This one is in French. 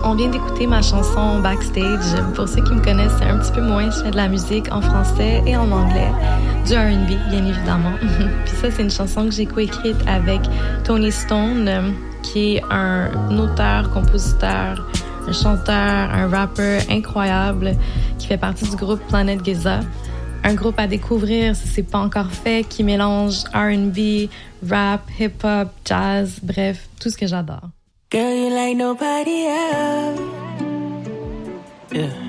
On vient d'écouter ma chanson Backstage. Pour ceux qui me connaissent un petit peu moins, je fais de la musique en français et en anglais. Du R&B, bien évidemment. Puis ça, c'est une chanson que j'ai coécrite avec Tony Stone, qui est un auteur, compositeur, un chanteur, un rappeur incroyable qui fait partie du groupe Planet Giza. Un groupe à découvrir si c'est pas encore fait, qui mélange R&B, rap, hip-hop, jazz, bref, tout ce que j'adore. Girl, you like nobody else. Yeah.